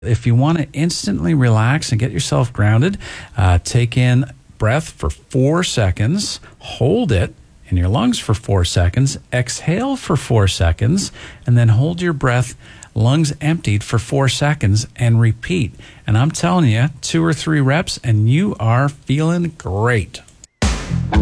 If you want to instantly relax and get yourself grounded, take in breath for 4 seconds, hold it in your lungs for 4 seconds, exhale for 4 seconds, and then hold your breath, lungs emptied for 4 seconds, and repeat. And I'm telling you, 2 or 3 reps, and you are feeling great.